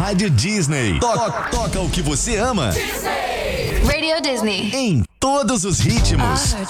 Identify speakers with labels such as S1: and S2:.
S1: Rádio Disney. Toca o que você ama.
S2: Radio Disney.
S1: Em todos os ritmos.